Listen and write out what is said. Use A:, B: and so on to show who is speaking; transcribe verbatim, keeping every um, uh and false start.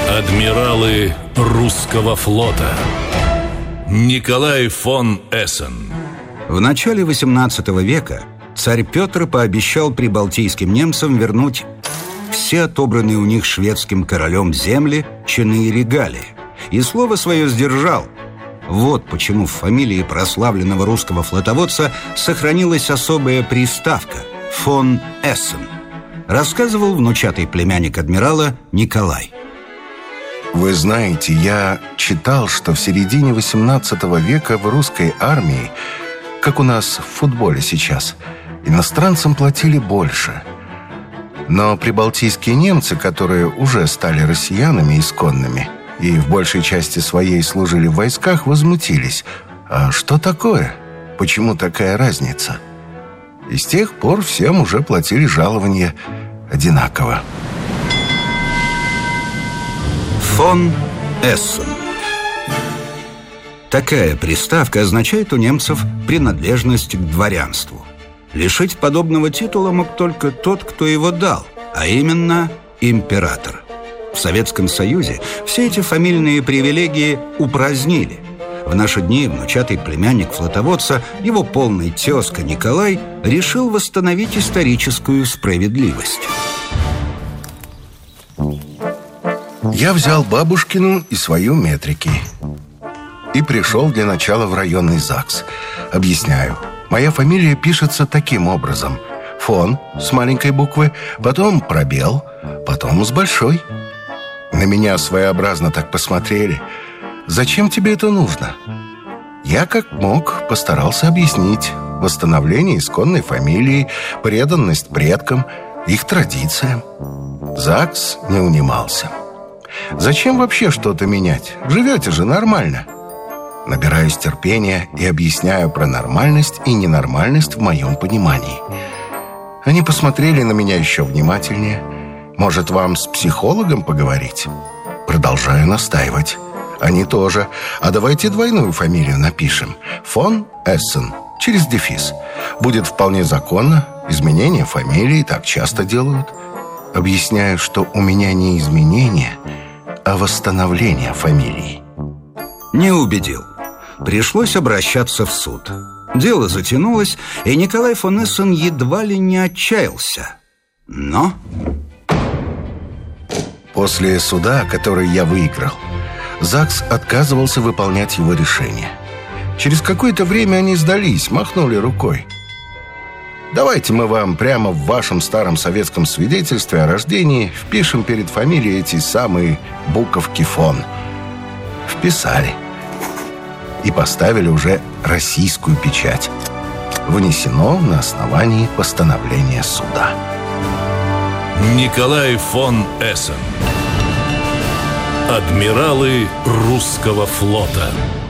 A: Адмиралы русского флота. Николай фон Эссен.
B: В начале восемнадцатого века царь Петр пообещал прибалтийским немцам вернуть все отобранные у них шведским королем земли, чины и регалии. И слово свое сдержал. Вот почему в фамилии прославленного русского флотоводца сохранилась особая приставка «фон Эссен», рассказывал внучатый племянник адмирала Николай.
C: Вы знаете, я читал, что в середине восемнадцатого века в русской армии, как у нас в футболе сейчас, иностранцам платили больше. Но прибалтийские немцы, которые уже стали россиянами исконными и в большей части своей служили в войсках, возмутились. А что такое? Почему такая разница? И с тех пор всем уже платили жалования одинаково.
B: Фон Эссен. Такая приставка означает у немцев принадлежность к дворянству. Лишить подобного титула мог только тот, кто его дал, а именно император. В Советском Союзе все эти фамильные привилегии упразднили. В наши дни внучатый племянник флотоводца, его полный тезка Николай, решил восстановить историческую справедливость.
C: Я взял бабушкину и свою метрики и пришел для начала в районный ЗАГС. Объясняю. Моя фамилия пишется таким образом: фон с маленькой буквы, потом пробел, потом с большой. На меня своеобразно так посмотрели. Зачем тебе это нужно? Я как мог постарался объяснить: восстановление исконной фамилии, преданность предкам, их традициям. ЗАГС не унимался. Зачем вообще что-то менять? Живете же нормально. Набираюсь терпения и объясняю про нормальность и ненормальность в моем понимании. Они посмотрели на меня еще внимательнее. Может, вам с психологом поговорить? Продолжаю настаивать. Они тоже. А давайте двойную фамилию напишем. Фон Эссен, через дефис. Будет вполне законно. Изменение фамилии так часто делают. Объясняю, что у меня не изменение, а восстановление фамилии.
B: Не убедил. Пришлось обращаться в суд. Дело затянулось, и Николай фон Эссен едва ли не отчаялся. Но...
C: После суда, который я выиграл, ЗАГС отказывался выполнять его решение. Через какое-то время они сдались, махнули рукой. Давайте мы вам прямо в вашем старом советском свидетельстве о рождении впишем перед фамилией эти самые буковки «фон». Вписали. И поставили уже российскую печать. Внесено на основании постановления суда.
A: Николай фон Эссен. Адмиралы русского флота.